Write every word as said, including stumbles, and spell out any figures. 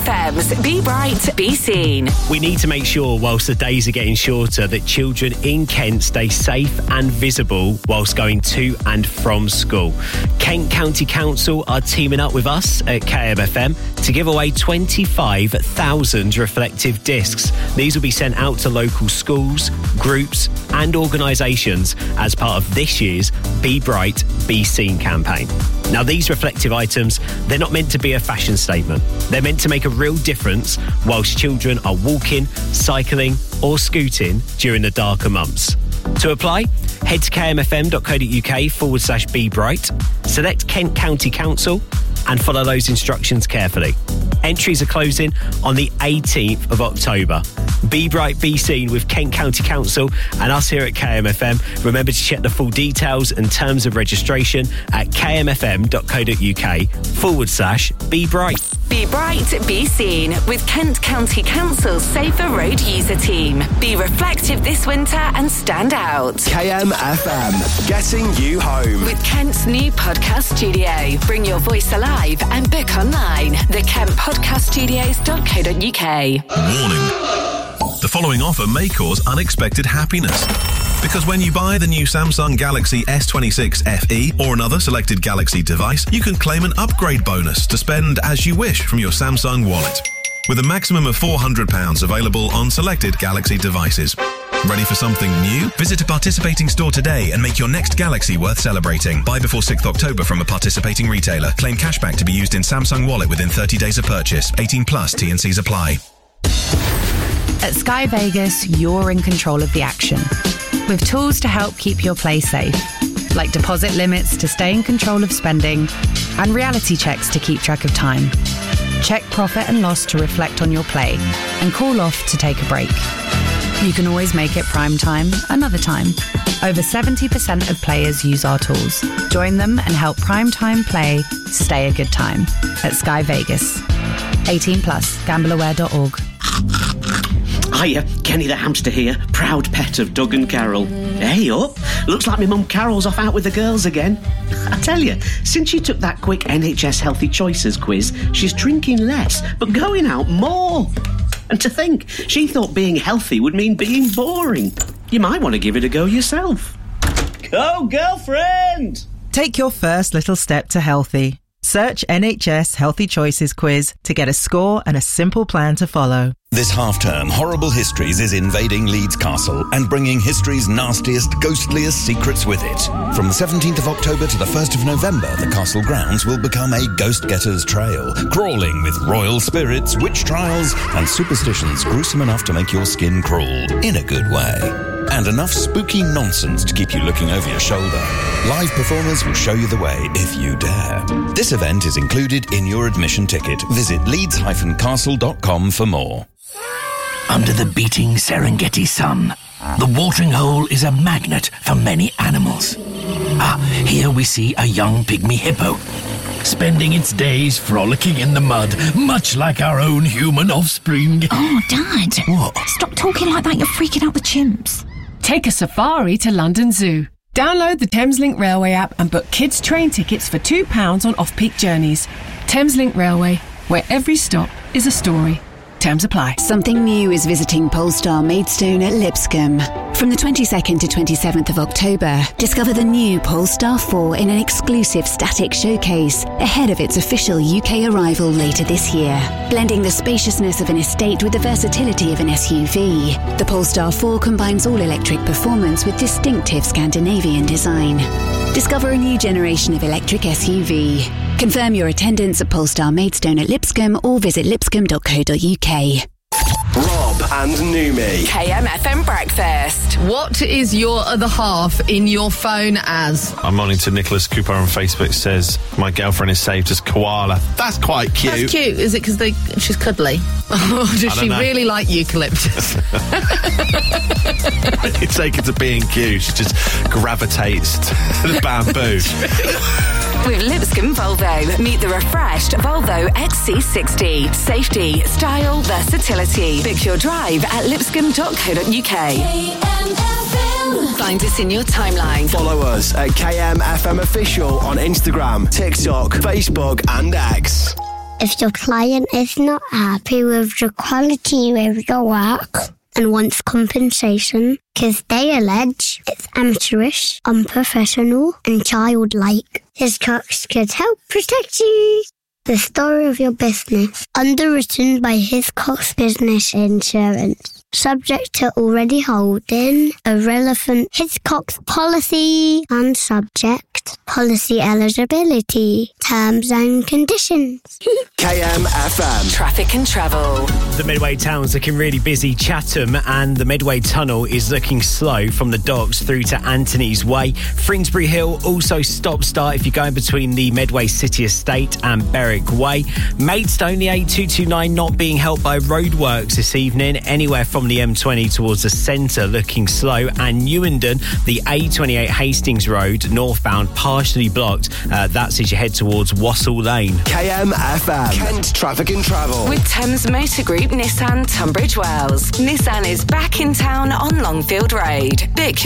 F M's Be Bright, Be Seen. We need to make sure, whilst the days are getting shorter, that children in Kent stay safe and visible whilst going to and from school. Kent County Council are teaming up with us at K M F M to give away twenty-five thousand reflective discs. These will be sent out to local schools, groups and organisations as part of this year's Be Bright, Be Seen campaign. Now, these reflective items, they're not meant to be a fashion statement. They're meant to make a real difference whilst children are walking, cycling or scooting during the darker months. To apply, head to kmfm.co.uk forward slash Be Bright, select Kent County Council and follow those instructions carefully. Entries are closing on the eighteenth of October. Be Bright, Be Seen with Kent County Council and us here at K M F M. Remember to check the full details and terms of registration at kmfm.co.uk forward slash Be Bright. Be Bright, Be Seen with Kent County Council's Safer Road User Team. Be reflective this winter and stand out. K M F M, getting you home. With Kent's new podcast studio. Bring your voice alive and book online. The Kent Podcast Studios dot co dot uk. Warning. The following offer may cause unexpected happiness. Because when you buy the new Samsung Galaxy S twenty-six F E or another selected Galaxy device, you can claim an upgrade bonus to spend as you wish from your Samsung wallet. With a maximum of four hundred pounds available on selected Galaxy devices. Ready for something new? Visit a participating store today and make your next Galaxy worth celebrating. Buy before sixth of October from a participating retailer. Claim cashback to be used in Samsung Wallet within thirty days of purchase. eighteen plus, T and C's apply. At Sky Vegas, you're in control of the action. With tools to help keep your play safe, like deposit limits to stay in control of spending and reality checks to keep track of time. Check profit and loss to reflect on your play and call off to take a break. You can always make it prime time another time. Over seventy percent of players use our tools. Join them and help prime time play stay a good time at Sky Vegas. eighteen plus, gamble aware dot org. Hiya, Kenny the hamster here, proud pet of Doug and Carol. Hey up, looks like my mum Carol's off out with the girls again. I tell you, since she took that quick N H S Healthy Choices quiz, she's drinking less, but going out more. And to think, she thought being healthy would mean being boring. You might want to give it a go yourself. Go, girlfriend! Take your first little step to healthy. Search N H S Healthy Choices quiz to get a score and a simple plan to follow. This half-term, Horrible Histories is invading Leeds Castle and bringing history's nastiest, ghostliest secrets with it. From the seventeenth of October to the first of November, the castle grounds will become a ghost-getter's trail, crawling with royal spirits, witch trials, and superstitions gruesome enough to make your skin crawl, in a good way. And enough spooky nonsense to keep you looking over your shoulder. Live performers will show you the way if you dare. This event is included in your admission ticket. Visit leeds dash castle dot com for more. Under the beating Serengeti sun, the watering hole is a magnet for many animals. Ah, here we see a young pygmy hippo, spending its days frolicking in the mud, much like our own human offspring. Oh, Dad. What? Stop talking like that, you're freaking out the chimps. Take a safari to London Zoo. Download the Thameslink Railway app and book kids' train tickets for two pounds on off-peak journeys. Thameslink Railway, where every stop is a story. Terms apply. Something new is visiting Polestar Maidstone at Lipscomb. From the twenty-second to twenty-seventh of October, discover the new Polestar four in an exclusive static showcase ahead of its official U K arrival later this year. Blending the spaciousness of an estate with the versatility of an S U V, the Polestar four combines all-electric performance with distinctive Scandinavian design. Discover a new generation of electric S U V. Confirm your attendance at Polestar Maidstone at Lipscomb or visit lipscomb dot co dot uk. Rob and Numi. K M F M Breakfast. What is your other half in your phone as? I'm on into Nicholas Cooper on Facebook, says, my girlfriend is saved as Koala. That's quite cute. That's cute. Is it because they she's cuddly? Or does she know. really like eucalyptus? You take her to being cute, she just gravitates to the bamboo. With Lipscomb Volvo, meet the refreshed Volvo X C sixty. Safety, style, versatility. Book your drive at lipscomb dot co dot uk. Find us in your timeline. Follow us at K M F M Official on Instagram, TikTok, Facebook and X. If your client is not happy with the quality of your work and wants compensation because they allege it's amateurish, unprofessional and childlike, Hiscox could help protect you. The story of your business. Underwritten by Hiscox Business Insurance. Subject to already holding a relevant Hiscox policy and subject policy eligibility, terms and conditions. K M F M. Traffic and travel. The Medway town's looking really busy. Chatham and the Medway Tunnel is looking slow from the docks through to Anthony's Way. Fringsbury Hill also stop-start if you're going between the Medway City Estate and Berwick Way. Maidstone, the A two two nine not being helped by roadworks this evening. Anywhere from the M twenty towards the centre looking slow. And Newenden, the A twenty-eight Hastings Road northbound partially blocked. Uh, that's as you head towards Wassall Lane. K M F M. Kent Traffic and Travel. With Thames Motor Group Nissan Tunbridge Wells. Nissan is back in town on Longfield Road. Book your